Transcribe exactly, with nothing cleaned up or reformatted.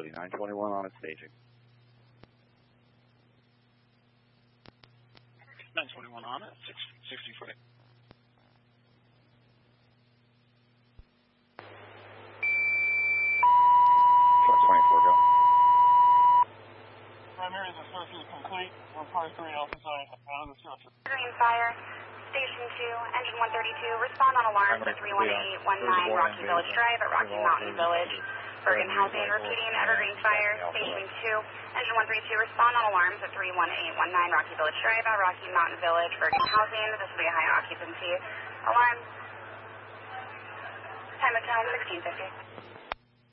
visibility. nine twenty-one on its staging. nine twenty-one on it, six, sixty foot. twenty-four, go. Primary is associated complete. one five three Alpha Side out of the structure. Green Fire, Station two, Engine one thirty-two, respond on alarm to three one eight one nine Rocky Village Drive at Rocky Mountain Village. Bergen Housing, repeating Evergreen Fire, Station two, Engine one thirty-two, respond on alarms at three one eight one nine Rocky Village Drive at Rocky Mountain Village. Bergen Housing, this will be a high occupancy. Alarm. Time of time, sixteen fifty.